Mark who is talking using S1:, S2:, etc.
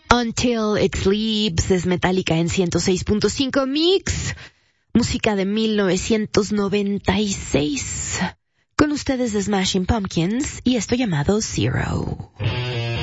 S1: Until It Sleeps es Metallica en 106.5 Mix. Música de 1996. Con ustedes The Smashing Pumpkins y esto llamado Zero.